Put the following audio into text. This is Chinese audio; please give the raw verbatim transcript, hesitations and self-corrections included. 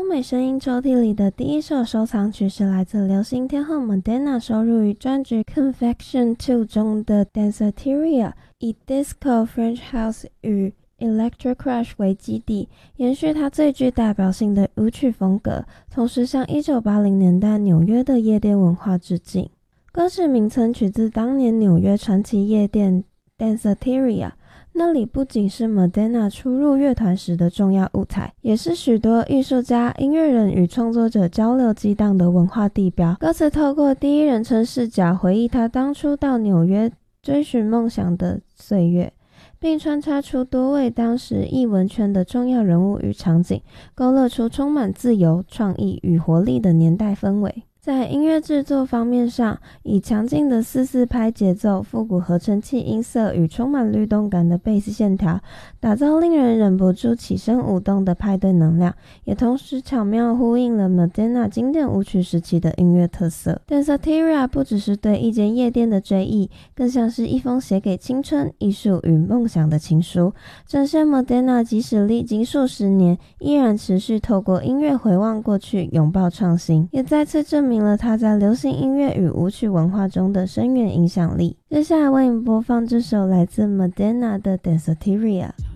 美声音抽屉里的第一首收藏曲是来自流行天后 Madonna 收录于专辑 Confection 二 中的 Danceteria， 以 Disco、French House 与 Electric Crush 为基底，延续她最具代表性的舞曲风格，同时向一九八零年代纽约的夜店文化致敬。歌曲名称取自当年纽约传奇夜店 Danceteria，那里不仅是 Madonna 初入乐团时的重要舞台，也是许多艺术家、音乐人与创作者交流激荡的文化地标。歌词透过第一人称视角回忆他当初到纽约追寻梦想的岁月，并穿插出多位当时艺文圈的重要人物与场景，勾勒出充满自由、创意与活力的年代氛围。在音乐制作方面上，以强劲的四四拍节奏、复古合成器音色与充满律动感的贝斯线条，打造令人忍不住起身舞动的派对能量，也同时巧妙呼应了 Madonna 经典舞曲时期的音乐特色。 Danceteria 不只是对一间夜店的追忆，更像是一封写给青春、艺术与梦想的情书，展现 Madonna 即使历经数十年，依然持续透过音乐回望过去，拥抱创新，也再次证明了他在流行音乐与舞曲文化中的深远影响力。接下来为你播放这首来自 Madonna 的 Danceteria。